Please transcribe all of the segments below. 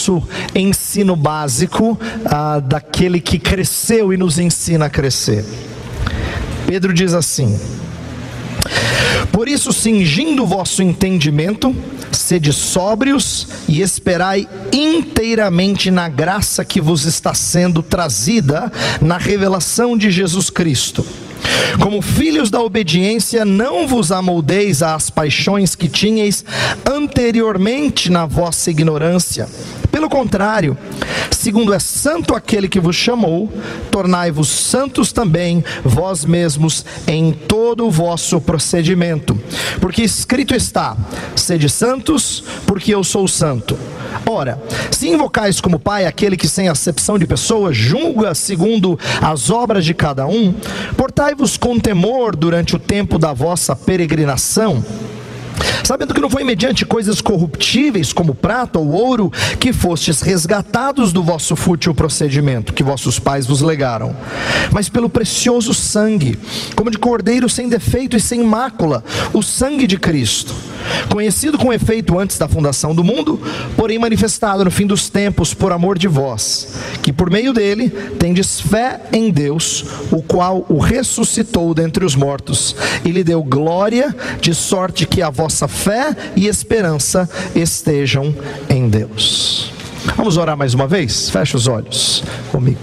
nosso ensino básico, daquele que cresceu e nos ensina a crescer. Pedro diz assim: por isso, cingindo o vosso entendimento, sede sóbrios e esperai inteiramente na graça que vos está sendo trazida na revelação de Jesus Cristo. Como filhos da obediência, não vos amoldeis às paixões que tinhais anteriormente na vossa ignorância. Pelo contrário, segundo é santo aquele que vos chamou, tornai-vos santos também vós mesmos em todo o vosso procedimento. Porque escrito está: sede santos, porque eu sou santo. Ora, se invocais como Pai aquele que sem acepção de pessoas julga segundo as obras de cada um, portai-vos com temor durante o tempo da vossa peregrinação, sabendo que não foi mediante coisas corruptíveis como prata ou ouro que fostes resgatados do vosso fútil procedimento que vossos pais vos legaram, mas pelo precioso sangue, como de cordeiro sem defeito e sem mácula, o sangue de Cristo, conhecido com efeito antes da fundação do mundo, porém manifestado no fim dos tempos por amor de vós, que por meio dele tendes fé em Deus, o qual o ressuscitou dentre os mortos e lhe deu glória, de sorte que a vossa fé e esperança estejam em Deus. Vamos orar mais uma vez? Fecha os olhos comigo.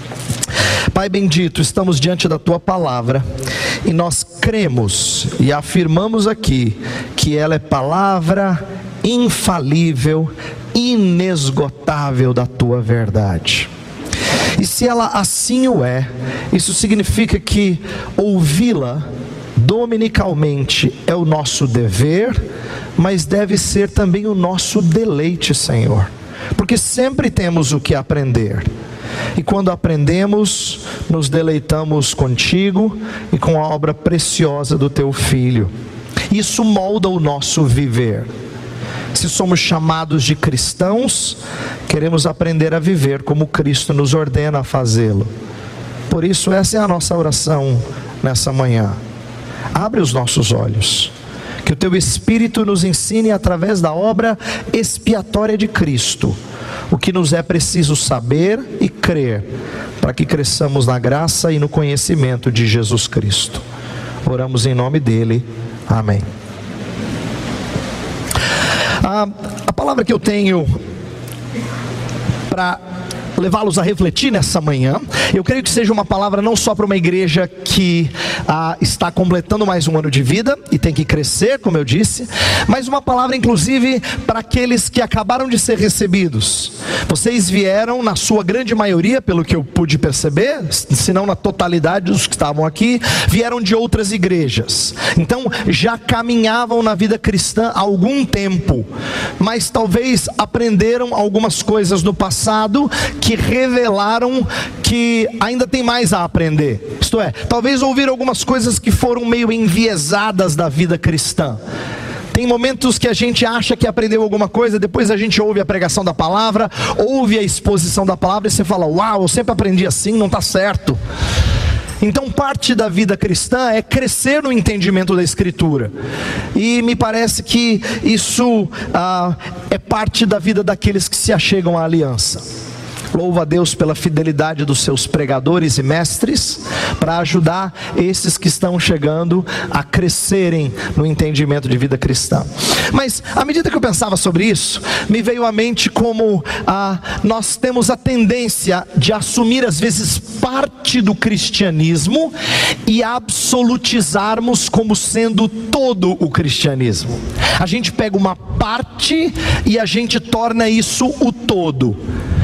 Pai bendito, estamos diante da Tua palavra e nós cremos e afirmamos aqui que ela é palavra infalível, inesgotável da Tua verdade. E se ela assim o é, isso significa que ouvi-la dominicalmente é o nosso dever, mas deve ser também o nosso deleite, Senhor, porque sempre temos o que aprender. E quando aprendemos, nos deleitamos contigo e com a obra preciosa do teu Filho. Isso molda o nosso viver. Se somos chamados de cristãos, queremos aprender a viver como Cristo nos ordena a fazê-lo. Por isso, essa é a nossa oração nessa manhã. Abre os nossos olhos, que o teu Espírito nos ensine através da obra expiatória de Cristo o que nos é preciso saber e crer, para que cresçamos na graça e no conhecimento de Jesus Cristo. Oramos em nome dele, amém. A palavra que eu tenho para levá-los a refletir nessa manhã, eu creio que seja uma palavra não só para uma igreja que está completando mais um ano de vida e tem que crescer, como eu disse, mas uma palavra inclusive para aqueles que acabaram de ser recebidos. Vocês vieram, na sua grande maioria, pelo que eu pude perceber, se não na totalidade dos que estavam aqui, vieram de outras igrejas, então já caminhavam na vida cristã há algum tempo, mas talvez aprenderam algumas coisas no passado que revelaram que ainda tem mais a aprender. Isto é, talvez ouviram algumas coisas que foram meio enviesadas da vida cristã. Tem momentos que a gente acha que aprendeu alguma coisa, depois a gente ouve a pregação da palavra, ouve a exposição da palavra e você fala: uau, eu sempre aprendi assim, não está certo. Então parte da vida cristã é crescer no entendimento da Escritura, e me parece que isso é parte da vida daqueles que se achegam à aliança. Louvo a Deus pela fidelidade dos seus pregadores e mestres, para ajudar esses que estão chegando a crescerem no entendimento de vida cristã. Mas à medida que eu pensava sobre isso, me veio à mente como nós temos a tendência de assumir às vezes parte do cristianismo e absolutizarmos como sendo todo o cristianismo. A gente pega uma parte e a gente torna isso o todo.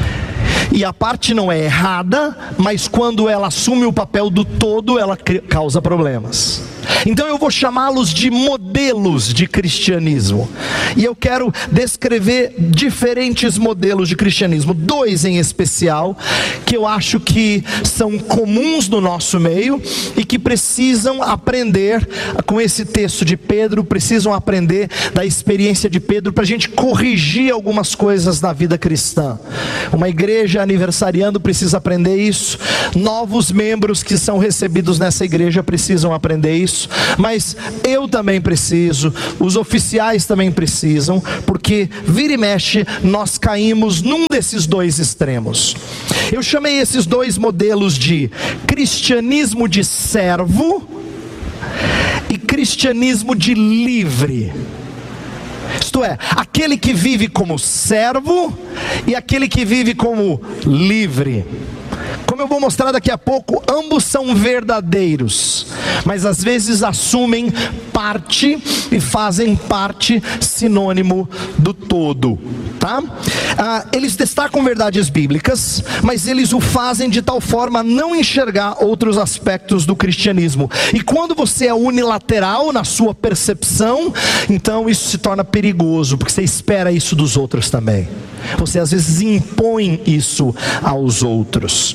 E a parte não é errada, mas quando ela assume o papel do todo, ela causa problemas. Então eu vou chamá-los de modelos de cristianismo, e eu quero descrever diferentes modelos de cristianismo, dois em especial, que eu acho que são comuns no nosso meio, e que precisam aprender com esse texto de Pedro, precisam aprender da experiência de Pedro, para a gente corrigir algumas coisas na vida cristã. Uma igreja aniversariando precisa aprender isso, novos membros que são recebidos nessa igreja precisam aprender isso, isso, mas eu também preciso, os oficiais também precisam, porque vira e mexe nós caímos num desses dois extremos. Eu chamei esses dois modelos de cristianismo de servo e cristianismo de livre. Isto é, aquele que vive como servo e aquele que vive como livre. Como eu vou mostrar daqui a pouco, ambos são verdadeiros, mas às vezes assumem parte e fazem parte sinônimo do todo, tá? Eles destacam verdades bíblicas, mas eles o fazem de tal forma a não enxergar outros aspectos do cristianismo. E quando você é unilateral na sua percepção, então isso se torna perigoso, porque você espera isso dos outros também. Você às vezes impõe isso aos outros.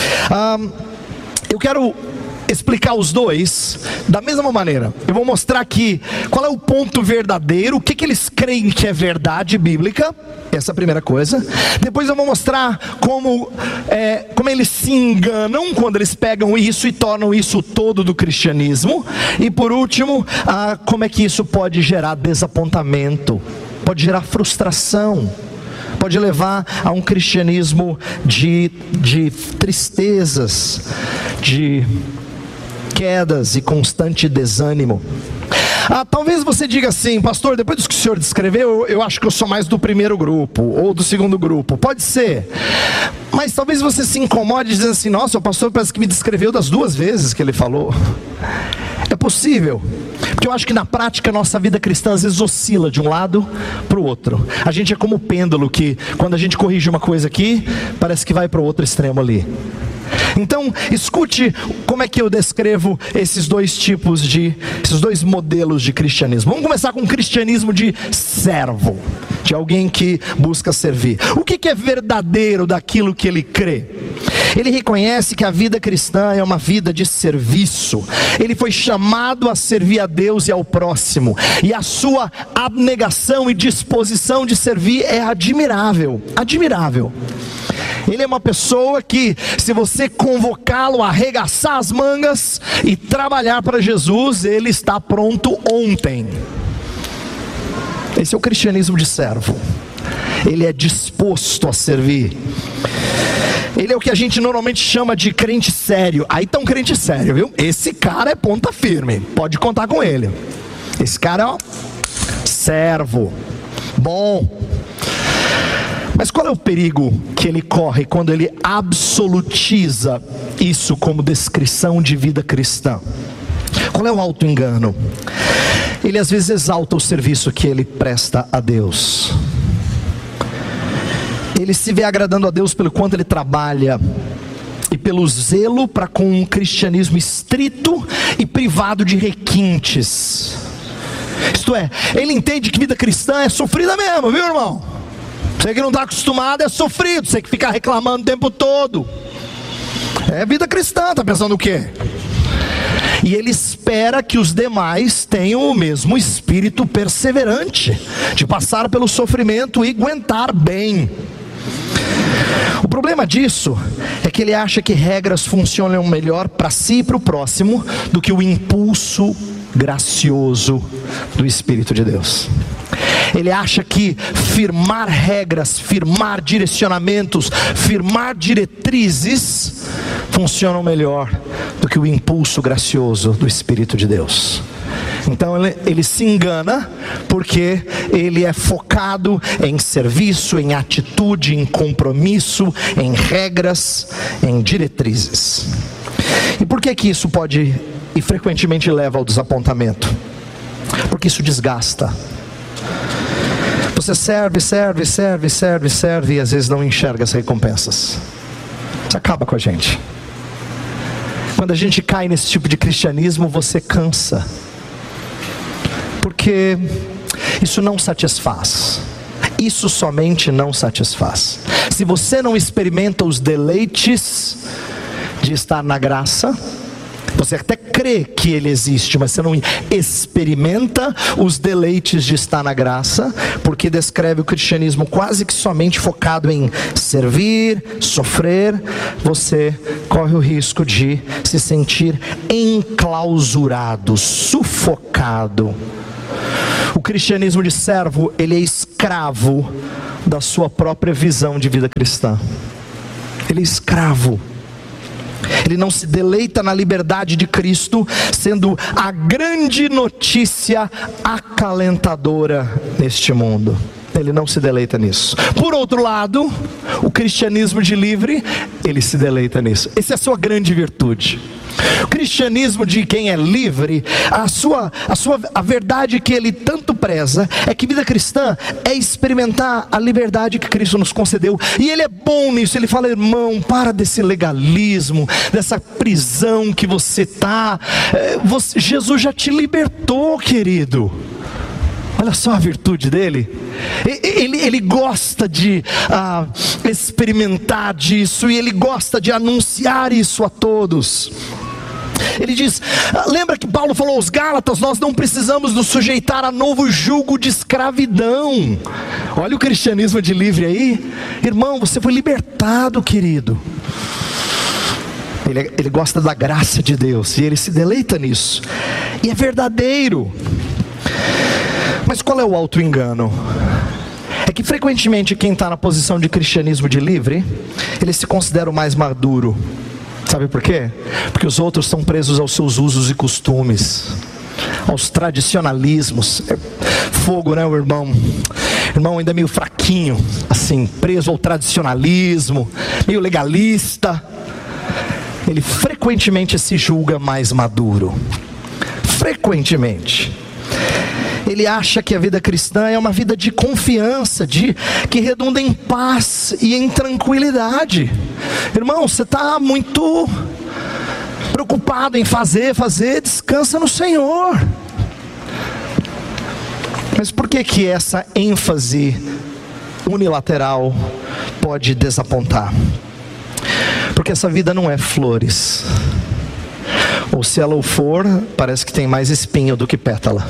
Eu quero explicar os dois da mesma maneira. Eu vou mostrar aqui qual é o ponto verdadeiro, o que eles creem que é verdade bíblica. Essa é a primeira coisa. Depois eu vou mostrar como eles se enganam quando eles pegam isso e tornam isso todo do cristianismo. E por último, como é que isso pode gerar desapontamento, pode gerar frustração, pode levar a um cristianismo de tristezas, de quedas e constante desânimo. Talvez você diga assim: pastor, depois do que o senhor descreveu, eu acho que eu sou mais do primeiro grupo ou do segundo grupo. Pode ser, mas talvez você se incomode dizendo assim: nossa, o pastor parece que me descreveu das duas vezes que ele falou. É possível, porque eu acho que na prática a nossa vida cristã às vezes oscila de um lado para o outro. A gente é como o pêndulo, que quando a gente corrige uma coisa aqui, parece que vai para o outro extremo ali. Então, escute como é que eu descrevo esses dois modelos de cristianismo. Vamos começar com o cristianismo de servo, de alguém que busca servir. O que é verdadeiro daquilo que ele crê? Ele reconhece que a vida cristã é uma vida de serviço. Ele foi chamado a servir a Deus e ao próximo, e a sua abnegação e disposição de servir é admirável. Admirável. Ele é uma pessoa que, se você convocá-lo a arregaçar as mangas e trabalhar para Jesus, ele está pronto ontem. Esse é o cristianismo de servo. Ele é disposto a servir. Ele é o que a gente normalmente chama de crente sério. Aí tá um crente sério, viu? Esse cara é ponta firme, pode contar com ele. Esse cara é servo, bom. Mas qual é o perigo que ele corre quando ele absolutiza isso como descrição de vida cristã? Qual é o auto-engano? Ele às vezes exalta o serviço que ele presta a Deus. Ele se vê agradando a Deus pelo quanto ele trabalha e pelo zelo para com um cristianismo estrito e privado de requintes. Isto é, ele entende que vida cristã é sofrida mesmo, viu, irmão? Você que não está acostumado é sofrido, você que fica reclamando o tempo todo. É vida cristã, está pensando o quê? E ele espera que os demais tenham o mesmo espírito perseverante, de passar pelo sofrimento e aguentar bem. O problema disso é que ele acha que regras funcionam melhor para si e para o próximo do que o impulso gracioso do Espírito de Deus. Ele acha que firmar regras, firmar direcionamentos, firmar diretrizes funcionam melhor do que o impulso gracioso do Espírito de Deus. Então ele se engana, porque ele é focado em serviço, em atitude, em compromisso, em regras, em diretrizes. E por que isso pode e frequentemente leva ao desapontamento? Porque isso desgasta. Você serve e às vezes não enxerga as recompensas. Isso acaba com a gente. Quando a gente cai nesse tipo de cristianismo, você cansa, porque isso não satisfaz. Isso somente não satisfaz. Se você não experimenta os deleites de estar na graça, Você até crê que Ele existe, mas você não experimenta os deleites de estar na graça, porque descreve o cristianismo quase que somente focado em servir, sofrer. Você corre o risco de se sentir enclausurado, sufocado. O cristianismo de servo, ele é escravo da sua própria visão de vida cristã. Ele é escravo. Ele não se deleita na liberdade de Cristo, sendo a grande notícia acalentadora neste mundo. Ele não se deleita nisso. Por outro lado, o cristianismo de livre, ele se deleita nisso. Essa é a sua grande virtude. O cristianismo de quem é livre, a verdade que ele tanto preza é que vida cristã é experimentar a liberdade que Cristo nos concedeu. E ele é bom nisso. Ele fala: irmão, para desse legalismo, dessa prisão que você está. Jesus já te libertou, querido. Olha só a virtude dele. Ele gosta de experimentar disso, e ele gosta de anunciar isso a todos. Ele diz, lembra que Paulo falou aos Gálatas: nós não precisamos nos sujeitar a novo jugo de escravidão. Olha o cristianismo de livre aí. Irmão, você foi libertado, querido. Ele gosta da graça de Deus, e ele se deleita nisso, e é verdadeiro. Mas qual é o auto-engano? É que frequentemente quem está na posição de cristianismo de livre, ele se considera o mais maduro. Sabe por quê? Porque os outros estão presos aos seus usos e costumes, aos tradicionalismos. Fogo, né, o irmão? Irmão ainda meio fraquinho, assim, preso ao tradicionalismo, meio legalista. Ele frequentemente se julga mais maduro. Frequentemente. Ele acha que a vida cristã é uma vida de confiança, que redunda em paz e em tranquilidade. Irmão, você está muito preocupado em fazer, descansa no Senhor. Mas por que essa ênfase unilateral pode desapontar? Porque essa vida não é flores. Ou se ela o for, parece que tem mais espinho do que pétala.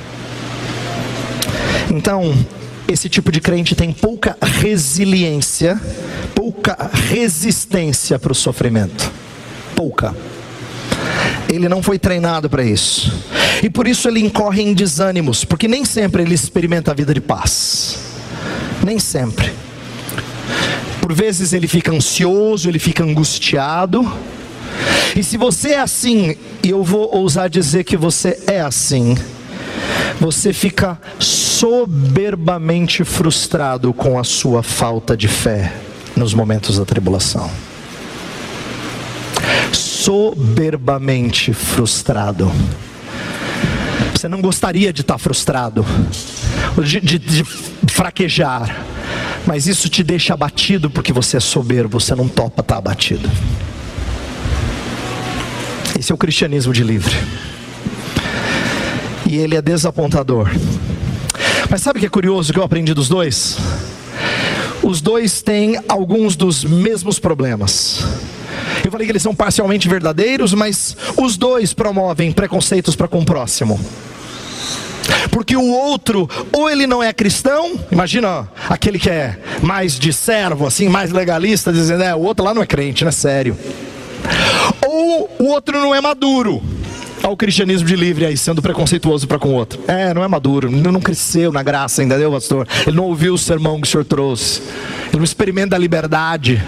Então, esse tipo de crente tem pouca resiliência, pouca resistência para o sofrimento. Pouca. Ele não foi treinado para isso. E por isso ele incorre em desânimos, porque nem sempre ele experimenta a vida de paz. Nem sempre. Por vezes ele fica ansioso, ele fica angustiado. E se você é assim, e eu vou ousar dizer que você é assim, você fica soberbamente frustrado com a sua falta de fé nos momentos da tribulação. Soberbamente frustrado. Você não gostaria de estar frustrado, de fraquejar, mas isso te deixa abatido porque você é soberbo, você não topa estar abatido. Esse é o cristianismo de livre. E ele é desapontador. Mas sabe o que é curioso que eu aprendi dos dois? Os dois têm alguns dos mesmos problemas. Eu falei que eles são parcialmente verdadeiros, mas os dois promovem preconceitos para com o próximo. Porque o outro, ou ele não é cristão, imagina aquele que é mais de servo, assim, mais legalista, dizendo, o outro lá não é crente, não é sério. Ou o outro não é maduro. Olha o cristianismo de livre aí, sendo preconceituoso para com o outro. Não é maduro, não cresceu na graça ainda, entendeu, pastor? Ele não ouviu o sermão que o senhor trouxe. Ele não experimenta a liberdade.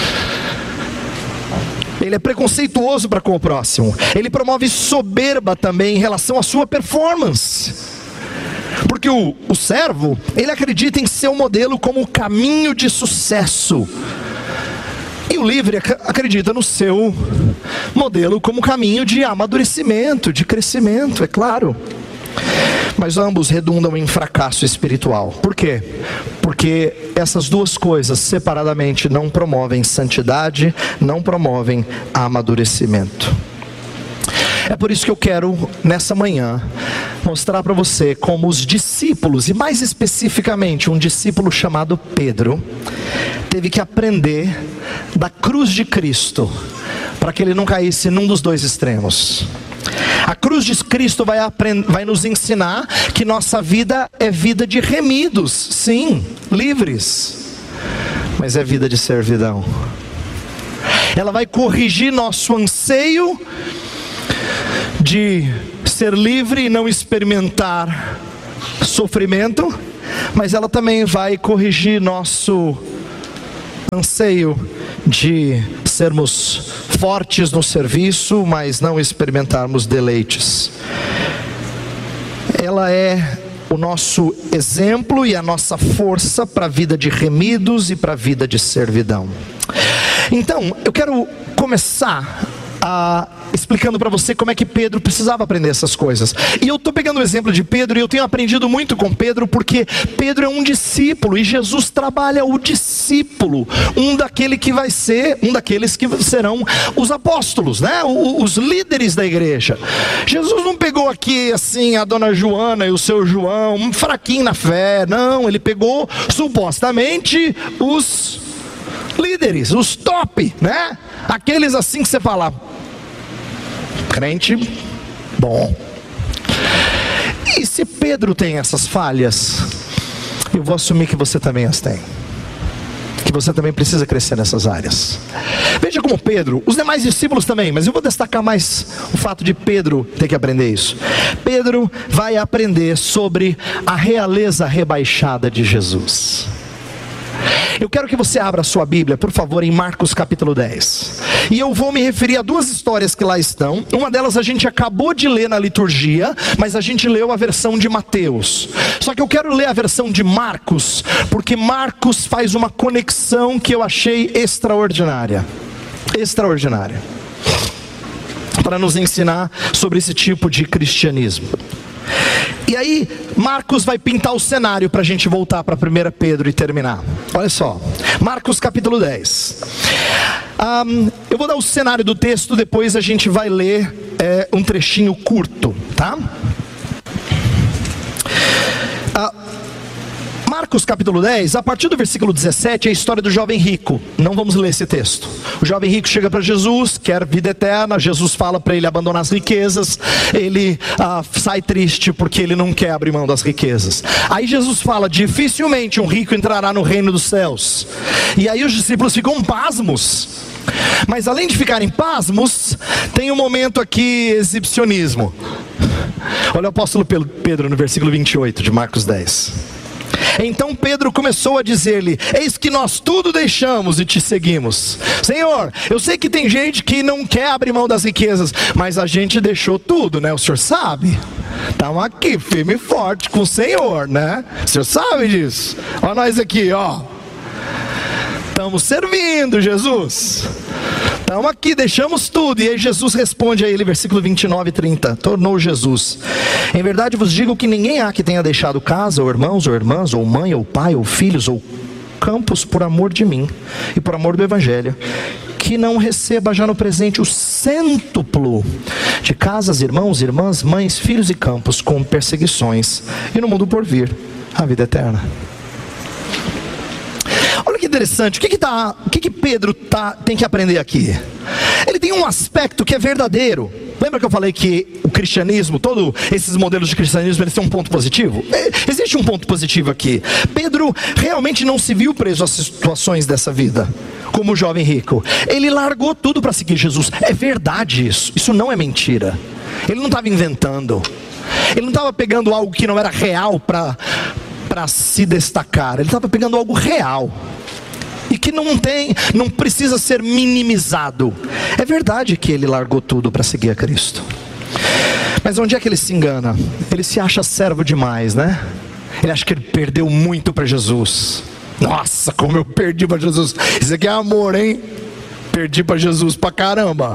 Ele é preconceituoso para com o próximo. Ele promove soberba também em relação à sua performance. Porque o servo, ele acredita em seu modelo como o caminho de sucesso. E o livre acredita no seu modelo como caminho de amadurecimento, de crescimento, é claro. Mas ambos redundam em fracasso espiritual. Por quê? Porque essas duas coisas separadamente não promovem santidade, não promovem amadurecimento. É por isso que eu quero, nessa manhã, mostrar para você como os discípulos, e mais especificamente um discípulo chamado Pedro, teve que aprender da cruz de Cristo para que ele não caísse num dos dois extremos. A cruz de Cristo vai nos ensinar que nossa vida é vida de remidos, sim, livres, mas é vida de servidão. Ela vai corrigir nosso anseio de ser livre e não experimentar sofrimento, mas ela também vai corrigir nosso anseio de sermos fortes no serviço, mas não experimentarmos deleites. Ela é o nosso exemplo e a nossa força para a vida de remidos e para a vida de servidão. Então, eu quero começar explicando para você como é que Pedro precisava aprender essas coisas. E eu estou pegando o exemplo de Pedro, e eu tenho aprendido muito com Pedro, porque Pedro é um discípulo, e Jesus trabalha o discípulo, um daqueles que serão os apóstolos, né? Os líderes da igreja. Jesus não pegou aqui assim a dona Joana e o seu João, um fraquinho na fé, não, ele pegou supostamente os líderes, os top, né? Aqueles assim que você fala, crente bom. E se Pedro tem essas falhas, eu vou assumir que você também as tem, que você também precisa crescer nessas áreas. Veja como Pedro, os demais discípulos também, mas eu vou destacar mais o fato de Pedro ter que aprender isso. Pedro vai aprender sobre a realeza rebaixada de Jesus. Eu quero que você abra a sua Bíblia, por favor, em Marcos capítulo 10. E eu vou me referir a duas histórias que lá estão. Uma delas a gente acabou de ler na liturgia, mas a gente leu a versão de Mateus. Só que eu quero ler a versão de Marcos, porque Marcos faz uma conexão que eu achei extraordinária. Extraordinária. Para nos ensinar sobre esse tipo de cristianismo. E aí, Marcos vai pintar o cenário para a gente voltar para 1 Pedro e terminar. Olha só, Marcos capítulo 10. Eu vou dar o cenário do texto, depois a gente vai ler um trechinho curto, tá? Marcos capítulo 10, a partir do versículo 17, é a história do jovem rico. Não vamos ler esse texto. O jovem rico chega para Jesus, quer vida eterna. Jesus fala para ele abandonar as riquezas. Ele sai triste porque ele não quer abrir mão das riquezas. Aí Jesus fala, dificilmente um rico entrará no reino dos céus. E aí os discípulos ficam pasmos. Mas além de ficarem pasmos, tem um momento aqui exibicionismo. Olha o apóstolo Pedro no versículo 28 de Marcos 10. Então Pedro começou a dizer-lhe, eis que nós tudo deixamos e te seguimos. Senhor, eu sei que tem gente que não quer abrir mão das riquezas, mas a gente deixou tudo, né? O senhor sabe? Estamos aqui firme e forte com o Senhor, né? O senhor sabe disso? Olha nós aqui, ó. Estamos servindo, Jesus. Estamos aqui, deixamos tudo. E aí Jesus responde a ele, versículo 29 e 30. Tornou Jesus: em verdade vos digo que ninguém há que tenha deixado casa, ou irmãos, ou irmãs, ou mãe, ou pai, ou filhos, ou campos, por amor de mim e por amor do Evangelho, que não receba já no presente o cêntuplo de casas, irmãos, irmãs, mães, filhos e campos, com perseguições, e no mundo por vir a vida eterna. Olha que interessante, o que Pedro tem que aprender aqui? Ele tem um aspecto que é verdadeiro. Lembra que eu falei que o cristianismo, todos esses modelos de cristianismo, eles têm um ponto positivo? Existe um ponto positivo aqui. Pedro realmente não se viu preso às situações dessa vida, como o jovem rico. Ele largou tudo para seguir Jesus. É verdade isso, isso não é mentira. Ele não estava inventando. Ele não estava pegando algo que não era real para se destacar. Ele estava pegando algo real e que não precisa ser minimizado. É verdade que ele largou tudo para seguir a Cristo, mas onde é que ele se engana? Ele se acha servo demais, né? Ele acha que ele perdeu muito para Jesus. Nossa, como eu perdi para Jesus. Isso aqui é amor, hein? Perdi para Jesus pra caramba.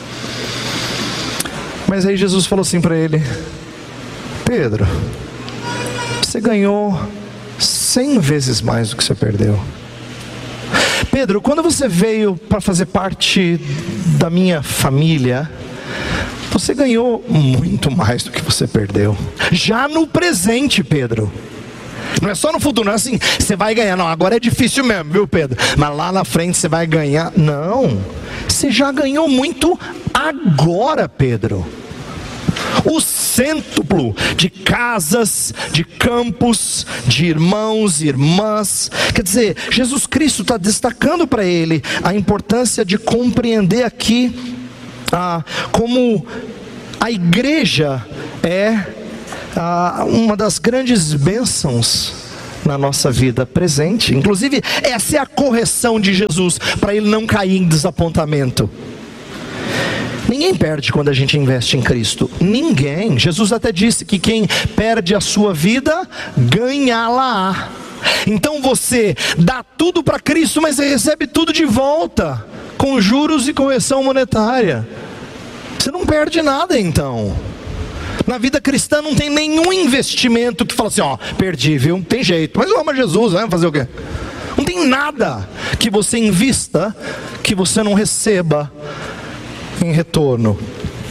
Mas aí Jesus falou assim para ele: Pedro, você ganhou 100 vezes mais do que você perdeu. Pedro, quando você veio para fazer parte da minha família, você ganhou muito mais do que você perdeu. Já no presente, Pedro. Não é só no futuro, não é assim, você vai ganhar. Não, agora é difícil mesmo, viu, Pedro? Mas lá na frente você vai ganhar. Não, Você já ganhou muito agora, Pedro. O cêntuplo de casas, de campos, de irmãos e irmãs. Quer dizer, Jesus Cristo está destacando para ele a importância de compreender aqui como a igreja é uma das grandes bênçãos na nossa vida presente. Inclusive, essa é a correção de Jesus para ele não cair em desapontamento. Ninguém perde quando a gente investe em Cristo. Ninguém. Jesus até disse que quem perde a sua vida, ganhá-la-á. Então você dá tudo para Cristo, mas você recebe tudo de volta, com juros e correção monetária. Você não perde nada então. Na vida cristã não tem nenhum investimento que fala assim, perdi, viu? Tem jeito, mas eu amo Jesus, né? Fazer o quê? Não tem nada que você invista que você não receba em retorno.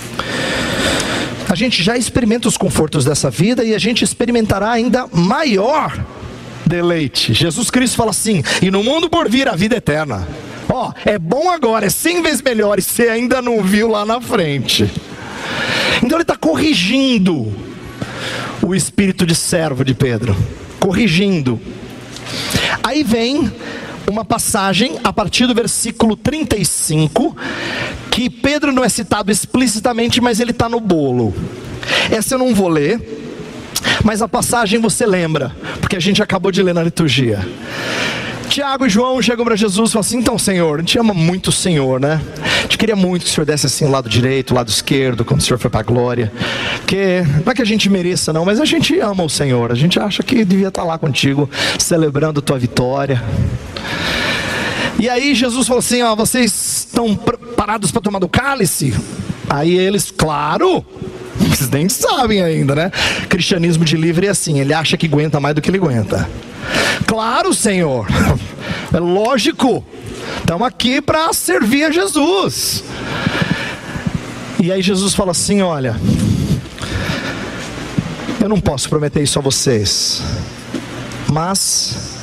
A gente já experimenta os confortos dessa vida e a gente experimentará ainda maior deleite. Jesus Cristo fala assim: e no mundo por vir a vida eterna. É bom agora, é 100 vezes melhor, e você ainda não viu lá na frente. Então ele está corrigindo o espírito de servo de Pedro, corrigindo. Aí vem uma passagem a partir do versículo 35, que Pedro não é citado explicitamente, mas ele está no bolo. Essa eu não vou ler, mas a passagem você lembra, porque a gente acabou de ler na liturgia. Tiago e João chegam para Jesus e falam assim: então, Senhor, a gente ama muito o Senhor, né? A gente queria muito que o Senhor desse assim o lado direito, o lado esquerdo, quando o Senhor foi para a glória. Porque não é que a gente mereça não, mas a gente ama o Senhor. A gente acha que devia estar lá contigo, celebrando a tua vitória. E aí Jesus falou assim: vocês estão preparados para tomar do cálice? Aí eles, claro, vocês nem sabem ainda, né? Cristianismo de livre é assim, ele acha que aguenta mais do que ele aguenta. Claro, Senhor, é lógico, estamos aqui para servir a Jesus. E aí Jesus fala assim: olha, eu não posso prometer isso a vocês, mas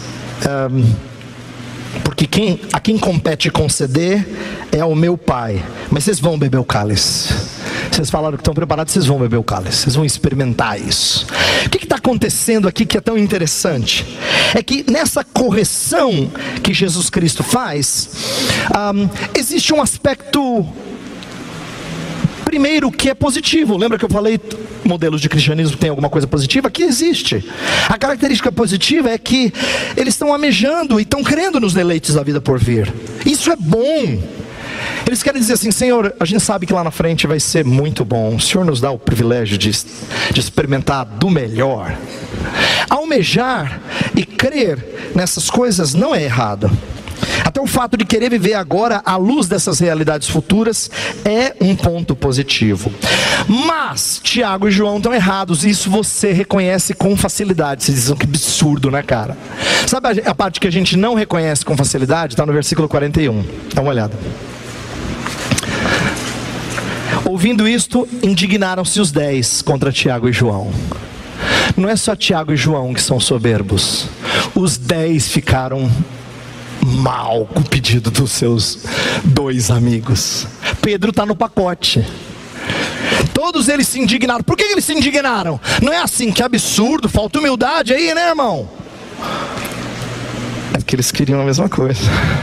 porque a quem compete conceder é o meu Pai. Mas vocês vão beber o cálice. Vocês falaram que estão preparados, vocês vão beber o cálice, vocês vão experimentar isso. O que está acontecendo aqui que é tão interessante? É que nessa correção que Jesus Cristo faz, existe um aspecto, primeiro, que é positivo. Lembra que eu falei, modelos de cristianismo tem alguma coisa positiva? Aqui existe. A característica positiva é que eles estão amejando e estão crendo nos deleites da vida por vir. Isso é bom. Eles querem dizer assim: Senhor, a gente sabe que lá na frente vai ser muito bom. O Senhor nos dá o privilégio de experimentar do melhor. Almejar e crer nessas coisas não é errado. Até o fato de querer viver agora à luz dessas realidades futuras é um ponto positivo. Mas Tiago e João estão errados, e isso você reconhece com facilidade. Vocês dizem: que absurdo, né, cara? Sabe a parte que a gente não reconhece com facilidade? Está no versículo 41. Dá uma olhada. Ouvindo isto, indignaram-se os 10 contra Tiago e João. Não é só Tiago e João que são soberbos. Os 10 ficaram mal com o pedido dos seus 2 amigos. Pedro está no pacote. Todos eles se indignaram. Por que eles se indignaram? Não é assim, que absurdo, falta humildade aí, né, irmão? É porque eles queriam a mesma coisa.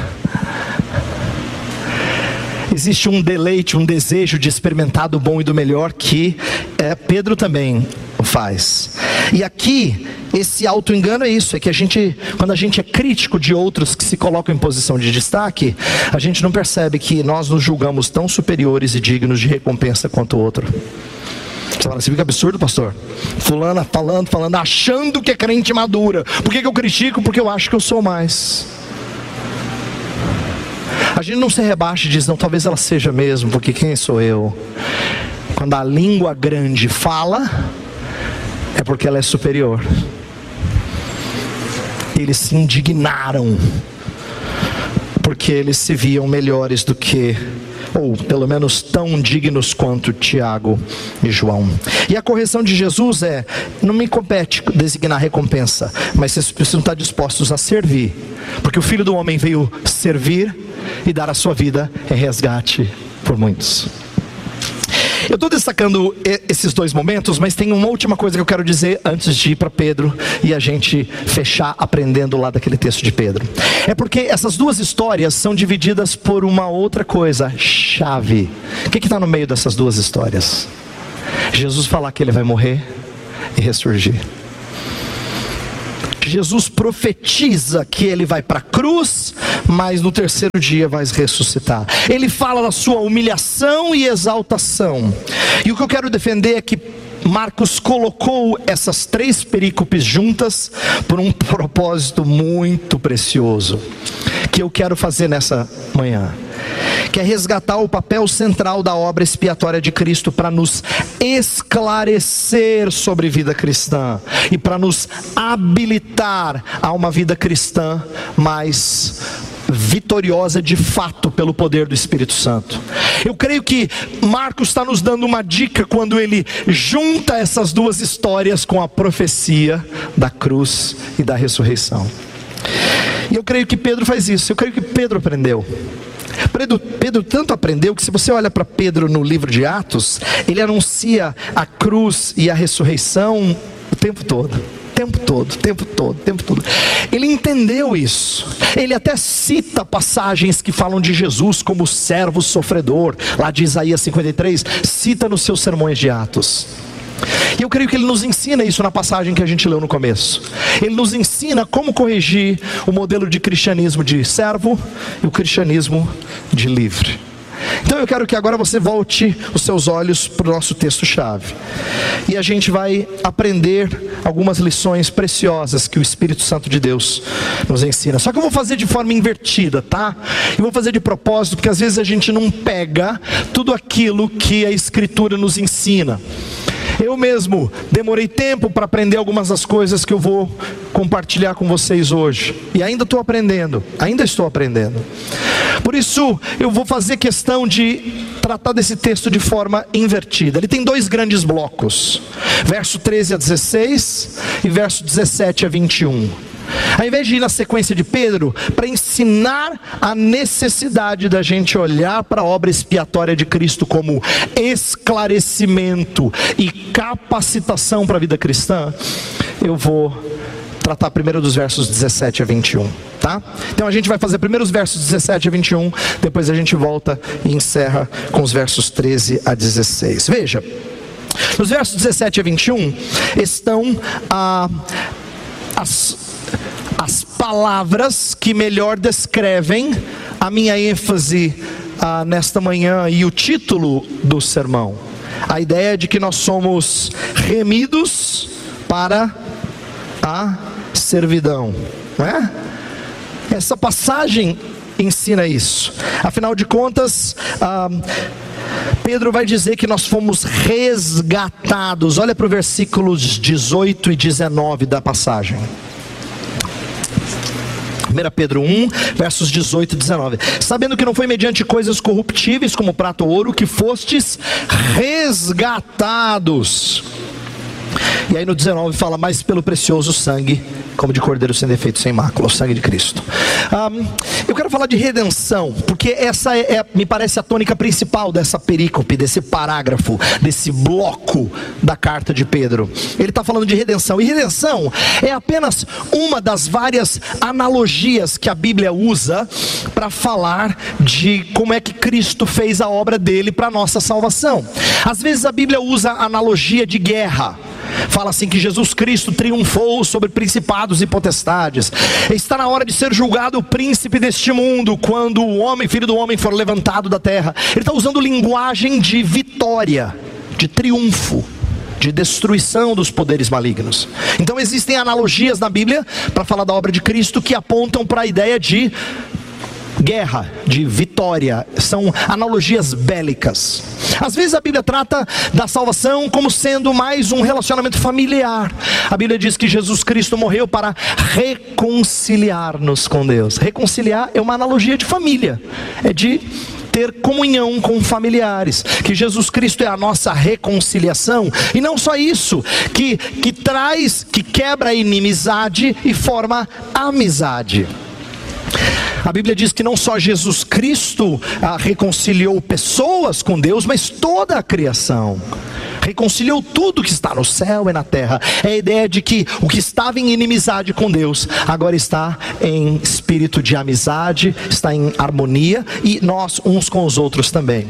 Existe um deleite, um desejo de experimentar do bom e do melhor que Pedro também faz. E aqui, esse auto-engano é isso, é que quando a gente é crítico de outros que se colocam em posição de destaque, a gente não percebe que nós nos julgamos tão superiores e dignos de recompensa quanto o outro. Você fala assim: que absurdo, pastor. Fulana falando, achando que é crente madura. Por que eu critico? Porque eu acho que eu sou mais. A gente não se rebaixa e diz: não, talvez ela seja mesmo, porque quem sou eu? Quando a língua grande fala, é porque ela é superior. Eles se indignaram porque eles se viam melhores do que, ou pelo menos tão dignos quanto Tiago e João. E a correção de Jesus é: não me compete designar recompensa, mas vocês precisam estar dispostos a servir, porque o Filho do Homem veio servir e dar a sua vida em resgate por muitos. Eu estou destacando esses dois momentos, mas tem uma última coisa que eu quero dizer antes de ir para Pedro e a gente fechar aprendendo lá daquele texto de Pedro. É porque essas duas histórias são divididas por uma outra coisa, chave. O que está no meio dessas duas histórias? Jesus falar que ele vai morrer e ressurgir. Jesus profetiza que ele vai para a cruz, mas no terceiro dia vai ressuscitar. Ele fala da sua humilhação e exaltação. E o que eu quero defender é que Marcos colocou essas três perícopes juntas por um propósito muito precioso, que eu quero fazer nessa manhã, que é resgatar o papel central da obra expiatória de Cristo para nos esclarecer sobre vida cristã e para nos habilitar a uma vida cristã mais vitoriosa de fato pelo poder do Espírito Santo. Eu creio que Marcos está nos dando uma dica quando ele junta essas duas histórias com a profecia da cruz e da ressurreição. E eu creio que Pedro faz isso. Eu creio que Pedro aprendeu. Pedro tanto aprendeu que, se você olha para Pedro no livro de Atos, ele anuncia a cruz e a ressurreição o tempo todo. Tempo todo. Ele entendeu isso. Ele até cita passagens que falam de Jesus como servo sofredor, lá de Isaías 53, cita nos seus sermões de Atos. E eu creio que ele nos ensina isso na passagem que a gente leu no começo. Ele nos ensina como corrigir o modelo de cristianismo de servo e o cristianismo de livre. Então eu quero que agora você volte os seus olhos para o nosso texto-chave, e a gente vai aprender algumas lições preciosas que o Espírito Santo de Deus nos ensina. Só que eu vou fazer de forma invertida, tá? Eu vou fazer de propósito, porque às vezes a gente não pega tudo aquilo que a Escritura nos ensina. Eu mesmo demorei tempo para aprender algumas das coisas que eu vou compartilhar com vocês hoje, e ainda estou aprendendo. Por isso eu vou fazer questão de tratar desse texto de forma invertida. Ele tem dois grandes blocos, verso 13 a 16 e verso 17 a 21. Ao invés de ir na sequência de Pedro, para ensinar a necessidade da gente olhar para a obra expiatória de Cristo como esclarecimento e capacitação para a vida cristã, eu vou tratar primeiro dos versos 17 a 21, tá? Então a gente vai fazer primeiro os versos 17 a 21, depois a gente volta e encerra com os versos 13 a 16. Veja, nos versos 17 a 21 estão as palavras que melhor descrevem a minha ênfase nesta manhã e o título do sermão. A ideia de que nós somos remidos para a servidão, não é? Essa passagem ensina isso. Afinal de contas, Pedro vai dizer que nós fomos resgatados. Olha para os versículos 18 e 19 da passagem. 1 Pedro 1, versos 18 e 19. Sabendo que não foi mediante coisas corruptíveis como prata ou ouro que fostes resgatados. E aí no 19 fala, mas pelo precioso sangue, como de cordeiro sem defeito, sem mácula, o sangue de Cristo. Eu quero falar de redenção, porque essa me parece a tônica principal dessa perícope, desse parágrafo, desse bloco da carta de Pedro. Ele está falando de redenção, e redenção é apenas uma das várias analogias que a Bíblia usa para falar de como é que Cristo fez a obra dele para a nossa salvação. Às vezes a Bíblia usa a analogia de guerra. Fala assim que Jesus Cristo triunfou sobre principados e potestades. Está na hora de ser julgado o príncipe deste mundo, quando o homem, filho do homem, for levantado da terra. Ele está usando linguagem de vitória, de triunfo, de destruição dos poderes malignos. Então existem analogias na Bíblia para falar da obra de Cristo que apontam para a ideia de guerra, de vitória. São analogias bélicas. Às vezes a Bíblia trata da salvação como sendo mais um relacionamento familiar. A Bíblia diz que Jesus Cristo morreu para reconciliar-nos com Deus. Reconciliar é uma analogia de família, é de ter comunhão com familiares, que Jesus Cristo é a nossa reconciliação. E não só isso, que quebra a inimizade e forma amizade. A Bíblia diz que não só Jesus Cristo reconciliou pessoas com Deus, mas toda a criação. Reconciliou tudo que está no céu e na terra. É a ideia de que o que estava em inimizade com Deus, agora está em espírito de amizade, está em harmonia, e nós uns com os outros também.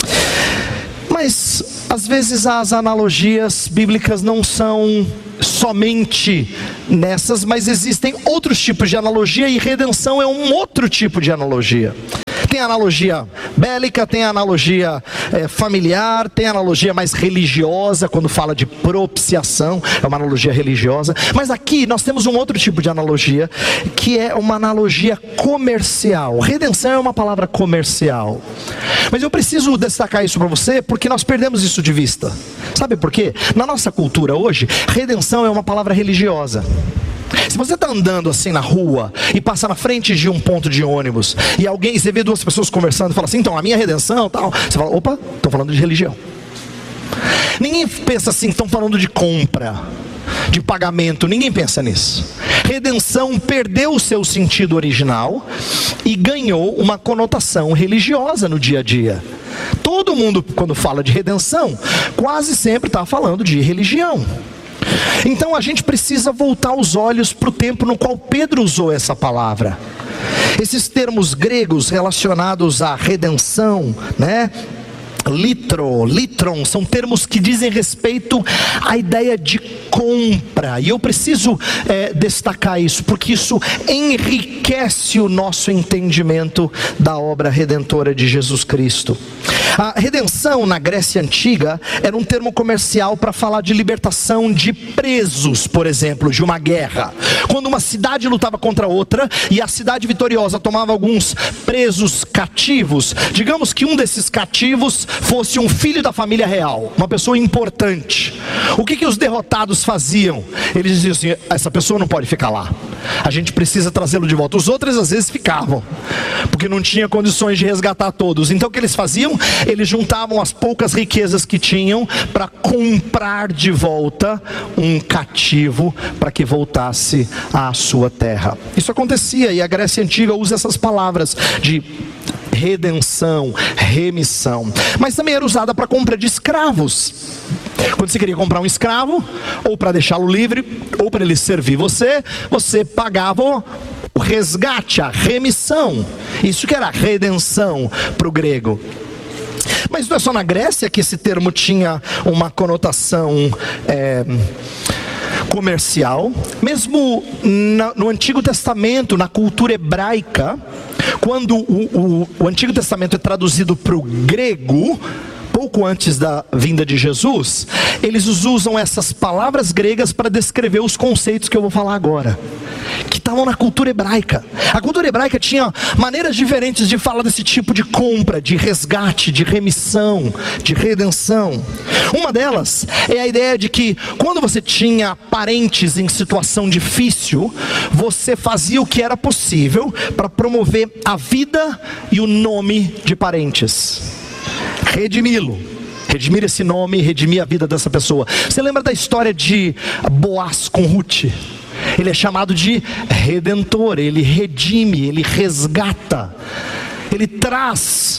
Mas, às vezes, as analogias bíblicas não são somente nessas, mas existem outros tipos de analogia, e redenção é um outro tipo de analogia. Tem analogia bélica, tem analogia familiar, tem analogia mais religiosa, quando fala de propiciação, é uma analogia religiosa. Mas aqui nós temos um outro tipo de analogia, que é uma analogia comercial. Redenção é uma palavra comercial. Mas eu preciso destacar isso para você, porque nós perdemos isso de vista. Sabe por quê? Na nossa cultura hoje, redenção é uma palavra religiosa. Se você está andando assim na rua e passa na frente de um ponto de ônibus e você vê duas pessoas conversando e fala assim, então a minha redenção tal, você fala, opa, estão falando de religião. Ninguém pensa assim, estão falando de compra, de pagamento, ninguém pensa nisso. Redenção perdeu o seu sentido original e ganhou uma conotação religiosa no dia a dia. Todo mundo, quando fala de redenção, quase sempre está falando de religião. Então a gente precisa voltar os olhos para o tempo no qual Pedro usou essa palavra. Esses termos gregos relacionados à redenção, né? Litron, são termos que dizem respeito à ideia de compra. E eu preciso destacar isso, porque isso enriquece o nosso entendimento da obra redentora de Jesus Cristo. A redenção na Grécia Antiga era um termo comercial para falar de libertação de presos, por exemplo, de uma guerra. Quando uma cidade lutava contra outra e a cidade vitoriosa tomava alguns presos cativos, digamos que um desses cativos fosse um filho da família real, uma pessoa importante. O que os derrotados faziam? Eles diziam assim, essa pessoa não pode ficar lá, a gente precisa trazê-lo de volta. Os outros às vezes ficavam, porque não tinha condições de resgatar todos. Então o que eles faziam? Eles juntavam as poucas riquezas que tinham para comprar de volta um cativo para que voltasse à sua terra. Isso acontecia, e a Grécia Antiga usa essas palavras de redenção, remissão, mas também era usada para compra de escravos. Quando você queria comprar um escravo, ou para deixá-lo livre, ou para ele servir você pagava o resgate, a remissão. Isso que era redenção para o grego. Mas não é só na Grécia que esse termo tinha uma conotação comercial. Mesmo no Antigo Testamento, na cultura hebraica, quando o Antigo Testamento é traduzido para o grego, pouco antes da vinda de Jesus, eles usam essas palavras gregas para descrever os conceitos que eu vou falar agora, que estavam na cultura hebraica. A cultura hebraica tinha maneiras diferentes de falar desse tipo de compra, de resgate, de remissão, de redenção. Uma delas é a ideia de que quando você tinha parentes em situação difícil, você fazia o que era possível para promover a vida e o nome de parentes. Redimi-lo, redimir esse nome, redimir a vida dessa pessoa. Você lembra da história de Boaz com Ruth? Ele é chamado de redentor, ele redime, ele resgata, ele traz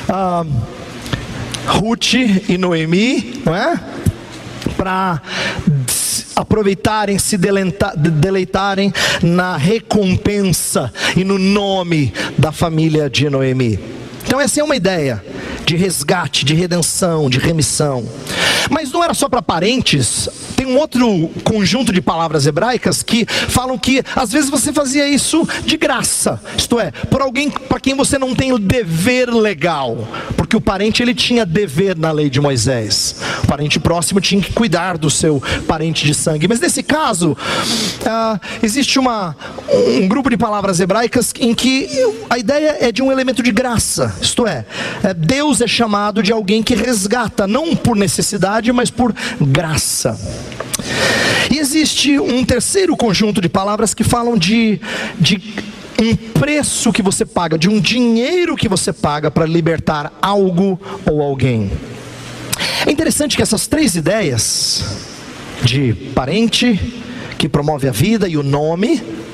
Ruth e Noemi, não é? Para aproveitarem, se deleitarem na recompensa e no nome da família de Noemi. Então essa é uma ideia de resgate, de redenção, de remissão. Mas não era só para parentes. Tem um outro conjunto de palavras hebraicas que falam que às vezes você fazia isso de graça, isto é, por alguém para quem você não tem o dever legal, porque o parente ele tinha dever na lei de Moisés. O parente próximo tinha que cuidar do seu parente de sangue. Mas nesse caso existe um grupo de palavras hebraicas em que a ideia é de um elemento de graça, isto é, Deus é chamado de alguém que resgata, não por necessidade, mas por graça. E existe um terceiro conjunto de palavras que falam de um preço que você paga, de um dinheiro que você paga para libertar algo ou alguém. É interessante que essas três ideias, de parente que promove a vida e o nome,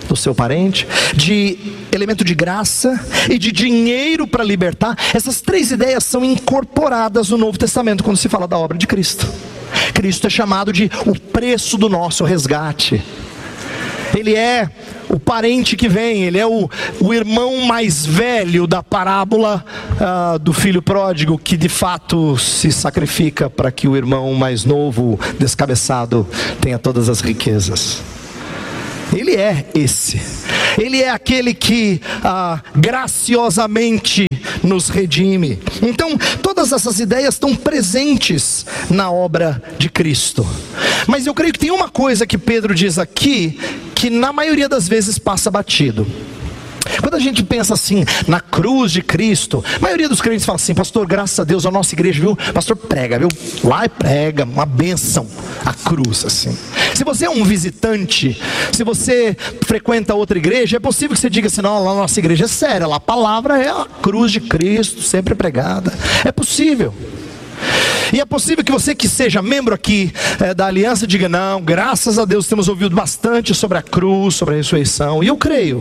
do seu parente, de elemento de graça e de dinheiro para libertar. Essas três ideias são incorporadas no Novo Testamento quando se fala da obra de Cristo. Cristo é chamado de o preço do nosso resgate. Ele é o parente que vem, ele é o irmão mais velho da parábola do filho pródigo, que de fato se sacrifica para que o irmão mais novo, descabeçado, tenha todas as riquezas. Ele é esse. Ele é aquele que graciosamente nos redime. Então, todas essas ideias estão presentes na obra de Cristo. Mas eu creio que tem uma coisa que Pedro diz aqui, que na maioria das vezes passa batido. Quando a gente pensa assim, na cruz de Cristo, a maioria dos crentes fala assim: pastor, graças a Deus a nossa igreja, viu? Pastor prega, viu? Lá prega, uma bênção, a cruz assim. Se você é um visitante, se você frequenta outra igreja, é possível que você diga assim: não, lá a nossa igreja é séria, lá a palavra é a cruz de Cristo, sempre pregada. É possível. E é possível que você que seja membro aqui da aliança diga: não, graças a Deus temos ouvido bastante sobre a cruz, sobre a ressurreição, e eu creio.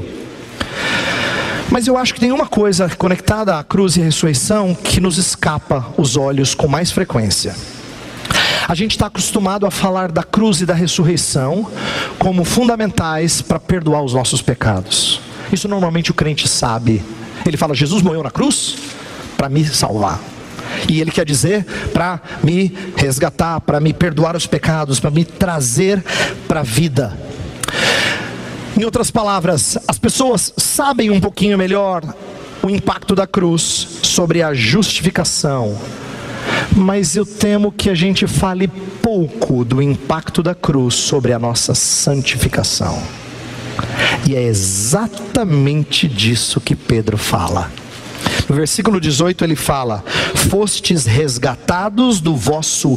Mas eu acho que tem uma coisa conectada à cruz e à ressurreição que nos escapa os olhos com mais frequência. A gente está acostumado a falar da cruz e da ressurreição como fundamentais para perdoar os nossos pecados. Isso normalmente o crente sabe. Ele fala: Jesus morreu na cruz para me salvar. E ele quer dizer para me resgatar, para me perdoar os pecados, para me trazer para a vida. Em outras palavras, as pessoas sabem um pouquinho melhor o impacto da cruz sobre a justificação. Mas eu temo que a gente fale pouco do impacto da cruz sobre a nossa santificação. E é exatamente disso que Pedro fala. No versículo 18 ele fala: fostes resgatados do vosso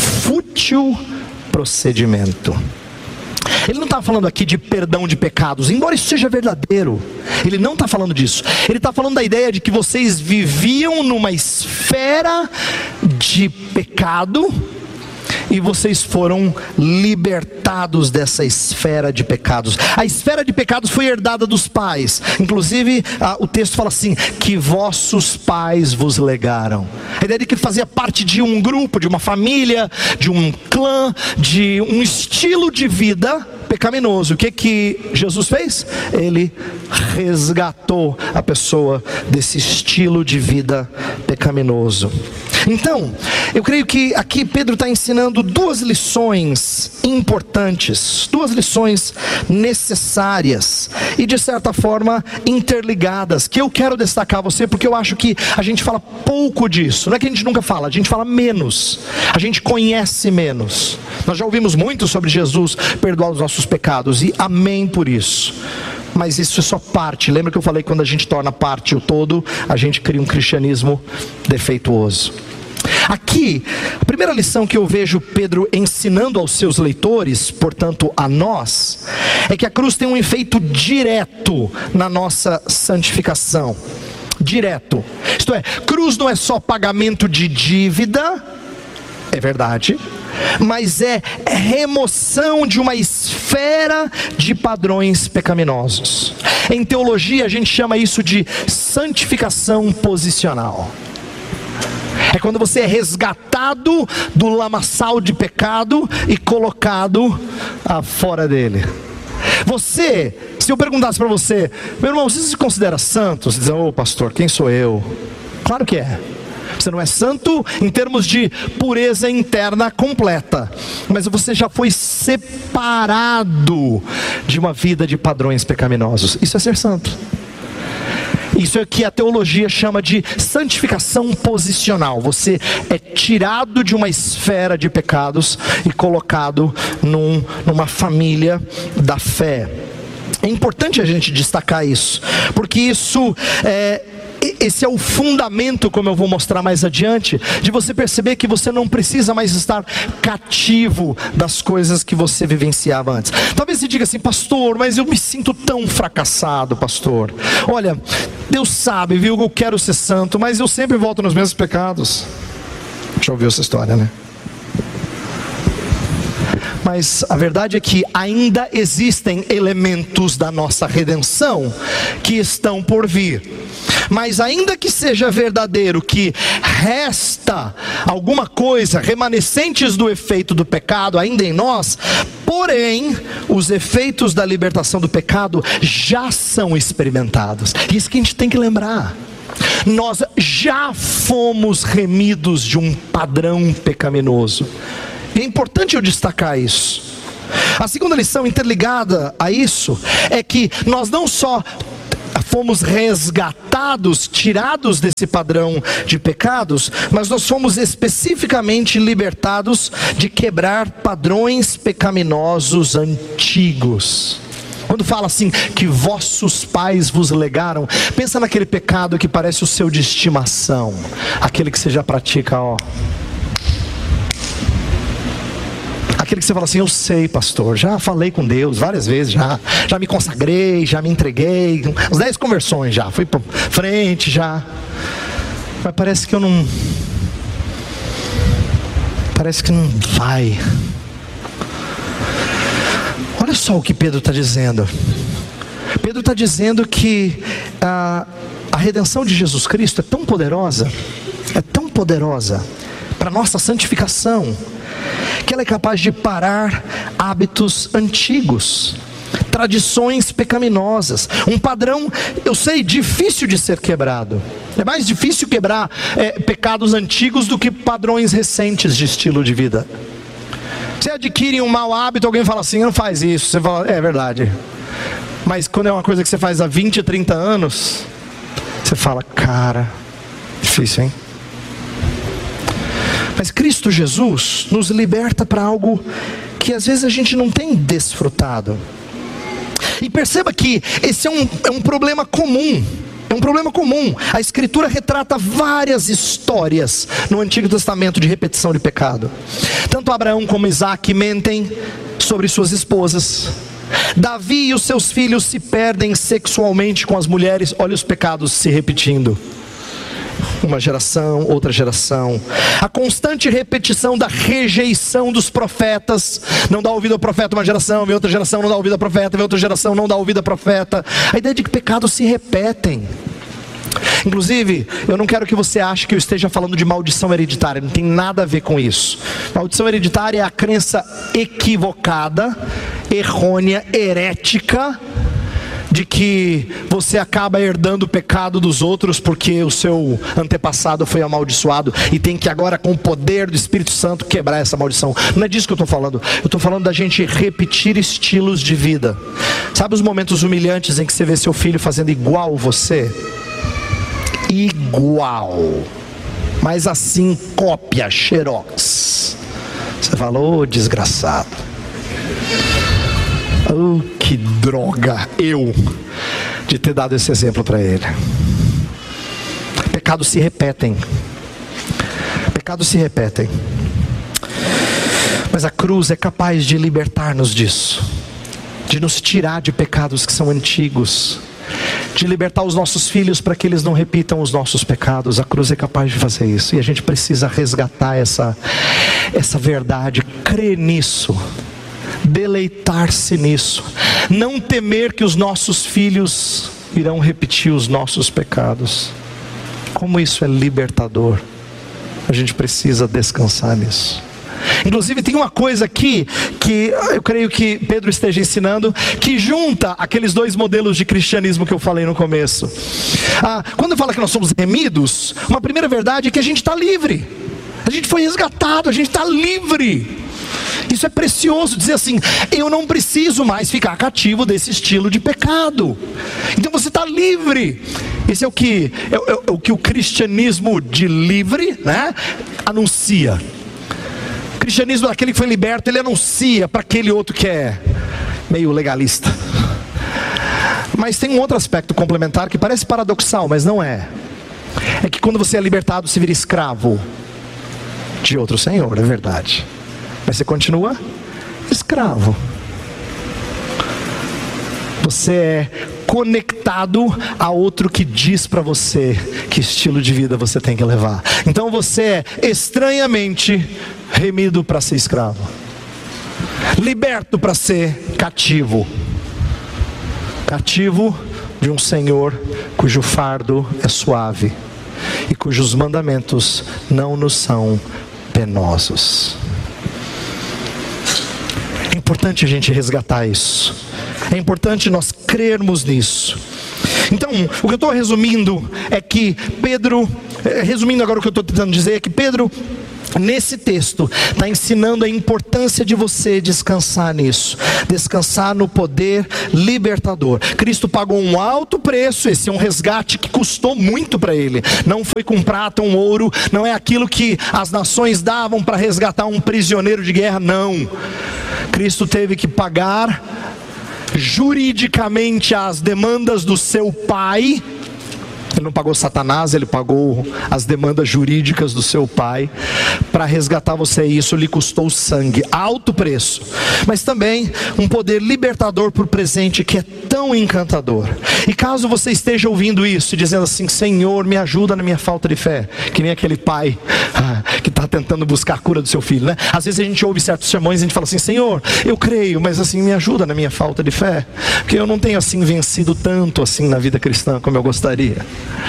fútil procedimento. Ele não está falando aqui de perdão de pecados, embora isso seja verdadeiro. Ele não está falando disso. Ele está falando da ideia de que vocês viviam numa esfera de pecado e vocês foram libertados dessa esfera de pecados. A esfera de pecados foi herdada dos pais. Inclusive o texto fala assim: que vossos pais vos legaram. A ideia de que fazia parte de um grupo, de uma família, de um clã, de um estilo de vida pecaminoso. O que Jesus fez? Ele resgatou a pessoa desse estilo de vida pecaminoso. Então, eu creio que aqui Pedro está ensinando duas lições importantes, duas lições necessárias e de certa forma interligadas, que eu quero destacar a você, porque eu acho que a gente fala pouco disso. Não é que a gente nunca fala, a gente fala menos, a gente conhece menos. Nós já ouvimos muito sobre Jesus perdoar os nossos pecados, e amém por isso. Mas isso é só parte. Lembra que eu falei que quando a gente torna parte o todo, a gente cria um cristianismo defeituoso. Aqui, a primeira lição que eu vejo Pedro ensinando aos seus leitores, portanto a nós, é que a cruz tem um efeito direto na nossa santificação. Direto. Isto é, cruz não é só pagamento de dívida, é verdade, mas é remoção de uma esfera de padrões pecaminosos. Em teologia a gente chama isso de santificação posicional. É quando você é resgatado do lamaçal de pecado e colocado fora dele. Você, se eu perguntasse para você: meu irmão, você se considera santo? Você diz: ô pastor, quem sou eu? Claro que é. Você não é santo em termos de pureza interna completa, mas você já foi separado de uma vida de padrões pecaminosos. Isso é ser santo. Isso é que a teologia chama de santificação posicional. Você é tirado de uma esfera de pecados e colocado numa família da fé. É importante a gente destacar isso, porque esse é o fundamento, como eu vou mostrar mais adiante, de você perceber que você não precisa mais estar cativo das coisas que você vivenciava antes. Talvez você diga assim: pastor, mas eu me sinto tão fracassado, pastor. Olha, Deus sabe, viu, eu quero ser santo, mas eu sempre volto nos mesmos pecados. Já ouviu essa história, né? Mas a verdade é que ainda existem elementos da nossa redenção que estão por vir. Mas ainda que seja verdadeiro que resta alguma coisa, remanescentes do efeito do pecado ainda em nós, porém, os efeitos da libertação do pecado já são experimentados. Isso que a gente tem que lembrar. Nós já fomos remidos de um padrão pecaminoso. É importante eu destacar isso. A segunda lição interligada a isso é que nós não só fomos resgatados, tirados desse padrão de pecados, mas nós fomos especificamente libertados de quebrar padrões pecaminosos antigos. Quando fala assim, que vossos pais vos legaram, pensa naquele pecado que parece o seu de estimação, aquele que você já pratica, aquele que você fala assim, eu sei, pastor, já falei com Deus várias vezes, já me consagrei, já me entreguei, uns 10 conversões já, fui para frente já, mas parece que não vai. Olha só o que Pedro está dizendo. Pedro está dizendo que a redenção de Jesus Cristo é tão poderosa para a nossa santificação, que ela é capaz de parar hábitos antigos, tradições pecaminosas, um padrão, eu sei, difícil de ser quebrado. É mais difícil quebrar pecados antigos do que padrões recentes de estilo de vida. Você adquire um mau hábito, alguém fala assim, não faz isso, você fala, é verdade. Mas quando é uma coisa que você faz há 20, 30 anos, você fala, cara, difícil, hein? Mas Cristo Jesus nos liberta para algo que às vezes a gente não tem desfrutado. E perceba que esse é um problema comum. É um problema comum. A Escritura retrata várias histórias no Antigo Testamento de repetição de pecado. Tanto Abraão como Isaac mentem sobre suas esposas. Davi e os seus filhos se perdem sexualmente com as mulheres. Olha os pecados se repetindo. Uma geração, outra geração. A constante repetição da rejeição dos profetas. Não dá ouvido ao profeta uma geração, vem outra geração, não dá ouvido ao profeta, vem outra geração, não dá ouvido ao profeta. A ideia de que pecados se repetem. Inclusive, eu não quero que você ache que eu esteja falando de maldição hereditária. Não tem nada a ver com isso. Maldição hereditária é a crença equivocada, errônea, herética, de que você acaba herdando o pecado dos outros porque o seu antepassado foi amaldiçoado e tem que agora, com o poder do Espírito Santo, quebrar essa maldição. Não é disso que eu estou falando. Eu estou falando da gente repetir estilos de vida. Sabe os momentos humilhantes em que você vê seu filho fazendo igual você? Igual, mas assim, cópia, xerox. Você fala, ô desgraçado, oh, que droga de ter dado esse exemplo para ele. Pecados se repetem. Mas a cruz é capaz de libertar-nos disso, de nos tirar de pecados que são antigos, de libertar os nossos filhos para que eles não repitam os nossos pecados. A cruz é capaz de fazer isso, e a gente precisa resgatar essa verdade, crer nisso, deleitar-se nisso, não temer que os nossos filhos irão repetir os nossos pecados. Como isso é libertador. A gente precisa descansar nisso. Inclusive tem uma coisa aqui que eu creio que Pedro esteja ensinando, que junta aqueles dois modelos de cristianismo que eu falei no começo. Quando fala que nós somos remidos, uma primeira verdade é que a gente está livre. A gente foi resgatado, a gente está livre. Isso é precioso, dizer assim, eu não preciso mais ficar cativo desse estilo de pecado. Então você está livre. Esse é o que o cristianismo de livre, né, anuncia. O cristianismo daquele que foi liberto, ele anuncia para aquele outro que é meio legalista. Mas tem um outro aspecto complementar que parece paradoxal, mas não é. É que quando você é libertado, você vira escravo de outro senhor, é verdade. Mas você continua escravo. Você é conectado a outro que diz para você que estilo de vida você tem que levar. Então você é estranhamente remido para ser escravo. liberto para ser cativo. Cativo de um Senhor cujo fardo é suave e cujos mandamentos não nos são penosos. É importante a gente resgatar isso. É importante nós crermos nisso. Então, o que eu estou resumindo é que Pedro, resumindo agora o que eu estou tentando dizer, é que Pedro, nesse texto, está ensinando a importância de você descansar nisso, descansar no poder libertador. Cristo pagou um alto preço, esse é um resgate que custou muito para Ele. Não foi com prata, um ouro, não é aquilo que as nações davam para resgatar um prisioneiro de guerra, não. Cristo teve que pagar juridicamente as demandas do seu Pai. Ele não pagou Satanás, ele pagou as demandas jurídicas do seu Pai para resgatar você. E isso lhe custou sangue, alto preço, mas também um poder libertador para o presente que é tão encantador. E caso você esteja ouvindo isso e dizendo assim: Senhor, me ajuda na minha falta de fé, que nem aquele pai que está tentando buscar a cura do seu filho, né? Às vezes a gente ouve certos sermões e a gente fala assim: Senhor, eu creio, mas assim, me ajuda na minha falta de fé, porque eu não tenho assim vencido tanto assim na vida cristã como eu gostaria.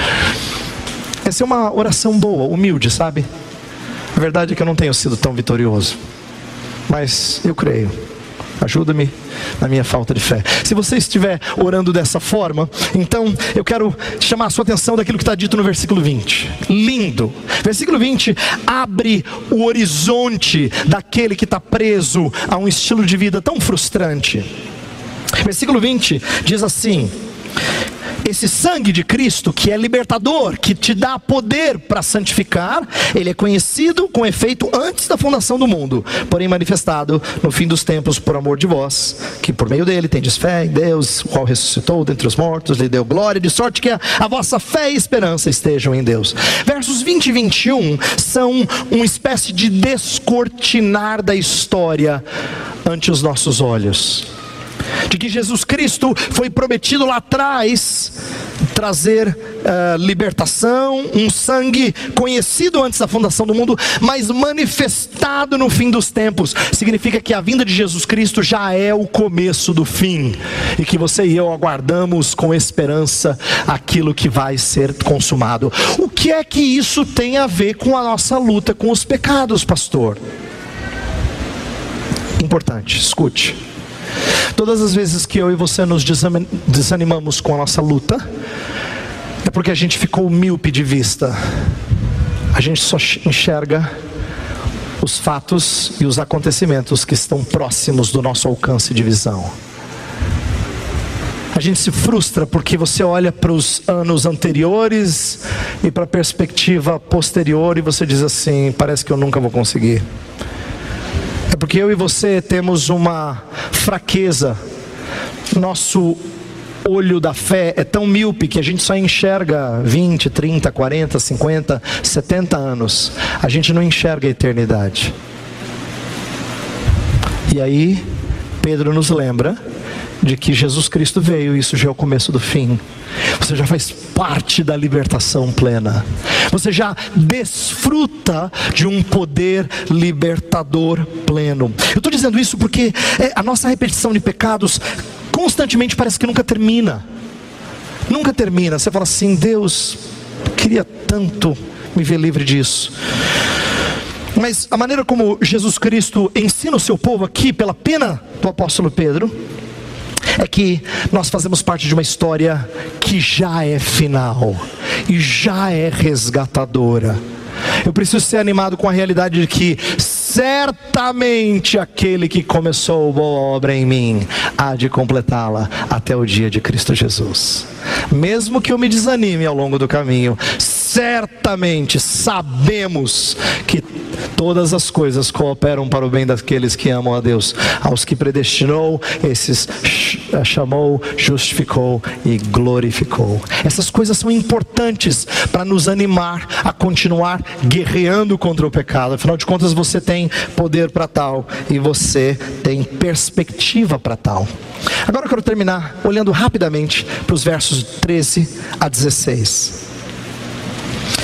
Essa é uma oração boa, humilde, sabe? A verdade é que eu não tenho sido tão vitorioso, mas eu creio. Ajuda-me na minha falta de fé. Se você estiver orando dessa forma, então eu quero chamar a sua atenção daquilo que está dito no versículo 20. Lindo. Versículo 20 abre o horizonte daquele que está preso a um estilo de vida tão frustrante. Versículo 20 diz assim: esse sangue de Cristo, que é libertador, que te dá poder para santificar, ele é conhecido com efeito antes da fundação do mundo, porém manifestado no fim dos tempos por amor de vós, que por meio dele tendes fé em Deus, o qual ressuscitou dentre os mortos, lhe deu glória, de sorte que a vossa fé e esperança estejam em Deus. Versos 20 e 21 são uma espécie de descortinar da história ante os nossos olhos, de que Jesus Cristo foi prometido lá atrás trazer libertação, um sangue conhecido antes da fundação do mundo, mas manifestado no fim dos tempos. Significa que a vinda de Jesus Cristo já é o começo do fim, e que você e eu aguardamos com esperança aquilo que vai ser consumado. O que é que isso tem a ver com a nossa luta com os pecados, pastor? Importante, escute. Todas as vezes que eu e você nos desanimamos com a nossa luta, é porque a gente ficou míope de vista. A gente só enxerga os fatos e os acontecimentos que estão próximos do nosso alcance de visão. A gente se frustra porque você olha para os anos anteriores e para a perspectiva posterior e você diz assim: parece que eu nunca vou conseguir. É porque eu e você temos uma fraqueza. Nosso olho da fé é tão míope que a gente só enxerga 20, 30, 40, 50, 70 anos. A gente não enxerga a eternidade. E aí Pedro nos lembra de que Jesus Cristo veio, e isso já é o começo do fim. Você já faz parte da libertação plena. Você já desfruta de um poder libertador pleno. Eu estou dizendo isso porque a nossa repetição de pecados constantemente parece que nunca termina. Nunca termina. Você fala assim: Deus, queria tanto me ver livre disso. Mas a maneira como Jesus Cristo ensina o seu povo aqui, pela pena do apóstolo Pedro, é que nós fazemos parte de uma história que já é final e já é resgatadora. Eu preciso ser animado com a realidade de que certamente aquele que começou boa obra em mim há de completá-la até o dia de Cristo Jesus. Mesmo que eu me desanime ao longo do caminho, certamente sabemos que todas as coisas cooperam para o bem daqueles que amam a Deus, aos que predestinou, esses chamou, justificou e glorificou. Essas coisas são importantes para nos animar a continuar guerreando contra o pecado. Afinal de contas, você tem poder para tal e você tem perspectiva para tal. Agora eu quero terminar olhando rapidamente para os versos 13 a 16.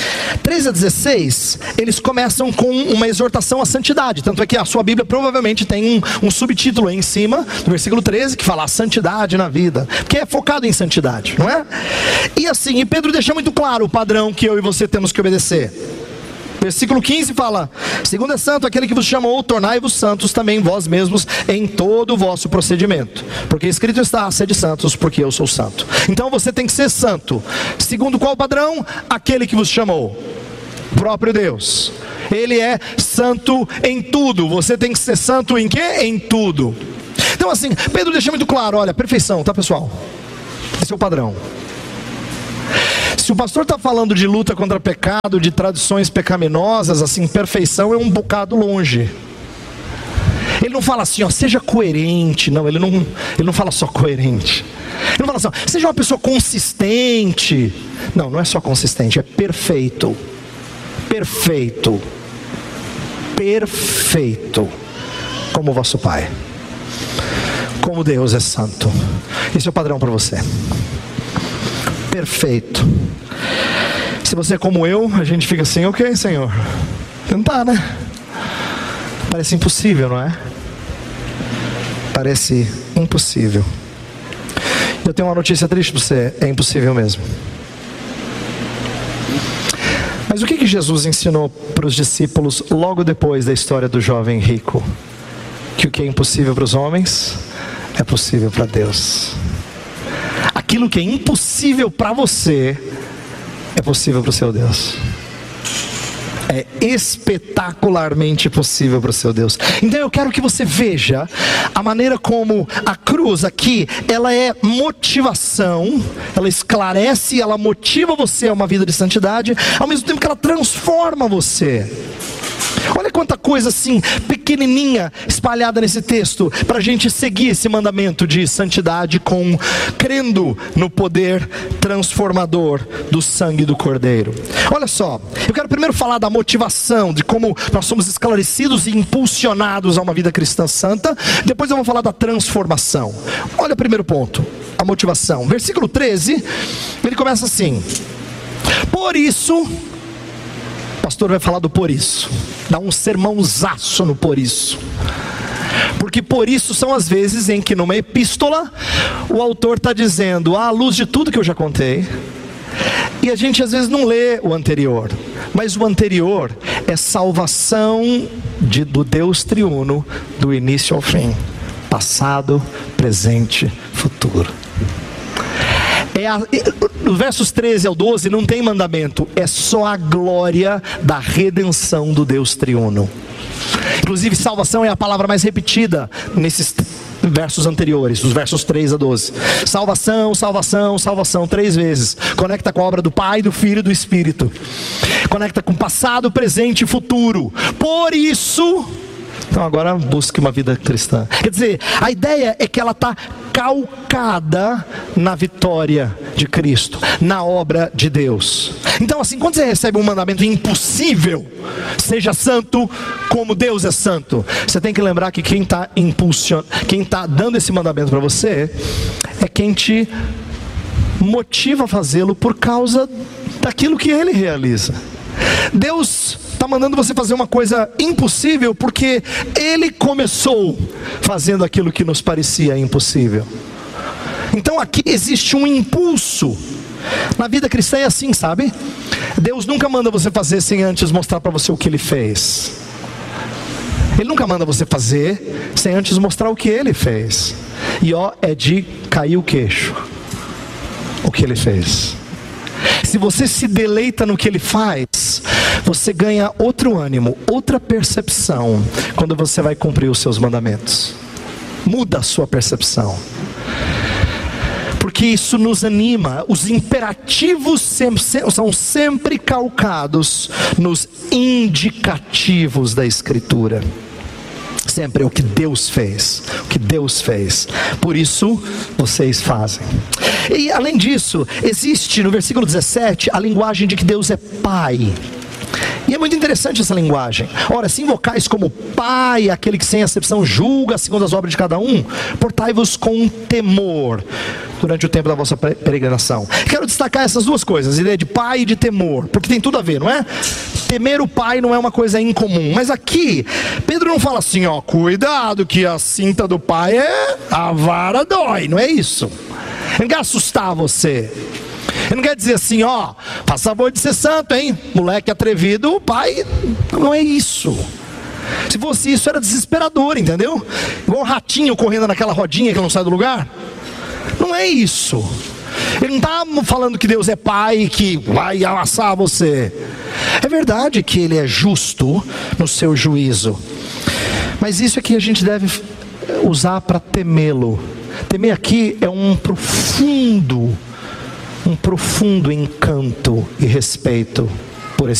13 a 16, eles começam com uma exortação à santidade. Tanto é que a sua Bíblia provavelmente tem um subtítulo aí em cima, do versículo 13, que fala a santidade na vida, porque é focado em santidade, não é? E assim, e Pedro deixa muito claro o padrão que eu e você temos que obedecer. Versículo 15 fala: segundo é santo aquele que vos chamou, tornai-vos santos também vós mesmos em todo o vosso procedimento, porque escrito está, sede santos, porque eu sou santo. Então você tem que ser santo. Segundo qual padrão? Aquele que vos chamou, próprio Deus. Ele é santo em tudo. Você tem que ser santo em quê? Em tudo. Então assim, Pedro deixa muito claro, olha, perfeição, tá pessoal? Esse é o padrão. Se o pastor está falando de luta contra pecado, de tradições pecaminosas, assim, perfeição é um bocado longe. Ele não fala assim, ó, seja coerente. Não, ele não fala só coerente. Ele não fala assim, ó, seja uma pessoa consistente. Não, não é só consistente, é perfeito. Perfeito. Perfeito. Como o vosso Pai. Como Deus é santo. Esse é o padrão para você. Perfeito. Se você é como eu, a gente fica assim, ok, Senhor, tentar, né? Parece impossível, não é? Parece impossível. Eu tenho uma notícia triste para você, é impossível mesmo. Mas o que Jesus ensinou para os discípulos logo depois da história do jovem rico? Que o que é impossível para os homens é possível para Deus. Aquilo que é impossível para você é possível para o seu Deus. É espetacularmente possível para o seu Deus. Então eu quero que você veja a maneira como a cruz aqui, ela é motivação, ela esclarece, ela motiva você a uma vida de santidade, ao mesmo tempo que ela transforma você. Olha quanta coisa assim, pequenininha, espalhada nesse texto, para a gente seguir esse mandamento de santidade crendo no poder transformador do sangue do Cordeiro. Olha só, eu quero primeiro falar da motivação, de como nós somos esclarecidos e impulsionados a uma vida cristã santa. Depois eu vou falar da transformação. Olha o primeiro ponto, a motivação. Versículo 13, ele começa assim: por isso... O pastor vai falar do por isso, dá um sermãozaço no por isso, porque por isso são as vezes em que numa epístola o autor está dizendo, à luz de tudo que eu já contei, e a gente às vezes não lê o anterior, mas o anterior é salvação do Deus triuno, do início ao fim, passado, presente, futuro. Nos versos 13 ao 12 não tem mandamento, é só a glória da redenção do Deus triuno. Inclusive salvação é a palavra mais repetida nesses versos anteriores, dos versos 3 a 12. Salvação, salvação, salvação, 3 vezes. Conecta com a obra do Pai, do Filho e do Espírito. Conecta com passado, presente e futuro. Por isso... Então agora busque uma vida cristã. Quer dizer, a ideia é que ela está calcada na vitória de Cristo, na obra de Deus. Então assim, quando você recebe um mandamento impossível, seja santo como Deus é santo, você tem que lembrar que quem está dando esse mandamento para você, é quem te motiva a fazê-lo por causa daquilo que Ele realiza. Deus está mandando você fazer uma coisa impossível porque Ele começou fazendo aquilo que nos parecia impossível. Então aqui existe um impulso. Na vida cristã é assim, sabe? Deus nunca manda você fazer sem antes mostrar para você o que Ele fez. Ele nunca manda você fazer sem antes mostrar o que Ele fez. E é de cair o queixo o que Ele fez. Se você se deleita no que Ele faz, você ganha outro ânimo, outra percepção quando você vai cumprir os seus mandamentos. Muda a sua percepção, porque isso nos anima. Os imperativos são sempre calcados nos indicativos da Escritura. Sempre é o que Deus fez, o que Deus fez, por isso vocês fazem. E além disso, existe no versículo 17 a linguagem de que Deus é Pai. E é muito interessante essa linguagem. Ora, se invocais como Pai aquele que sem acepção julga segundo as obras de cada um, portai-vos com temor. durante o tempo da vossa peregrinação. Quero destacar essas duas coisas, a ideia de pai e de temor, porque tem tudo a ver, não é? Temer o pai não é uma coisa incomum, mas aqui Pedro não fala assim, ó, cuidado que a cinta do pai a vara dói, não é isso. Ele não quer assustar você. Ele não quer dizer assim, ó, faz favor de ser santo, hein? Moleque atrevido, o pai, não é isso. Se fosse isso era desesperador, entendeu? Igual um ratinho correndo naquela rodinha que não sai do lugar. Não é isso. Ele não está falando que Deus é pai e que vai amassar você. É verdade que Ele é justo no seu juízo, mas isso é que a gente deve usar para temê-lo. Temer aqui é um profundo encanto e respeito.